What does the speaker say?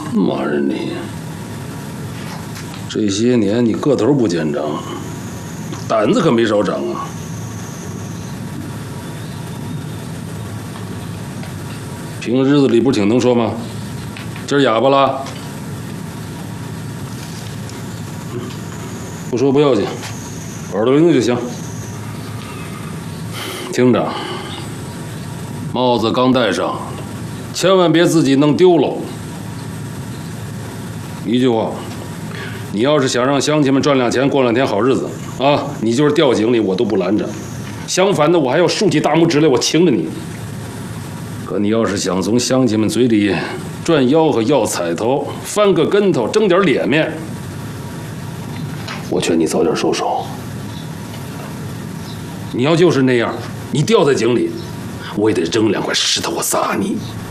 妈人你！这些年你个头不见长，胆子可没少长啊！平日子里不是挺能说吗？今儿哑巴了？不说不要紧，耳朵灵就行。听着，帽子刚戴上，千万别自己弄丢了。一句话，你要是想让乡亲们赚两钱，过两天好日子啊，你就是掉井里我都不拦着。相反的，我还要竖起大拇指来，我请着你。可你要是想从乡亲们嘴里赚吆喝、要彩头、翻个跟头、争点脸面，我劝你早点收手。你要就是那样，你掉在井里，我也得扔2块石头我砸你。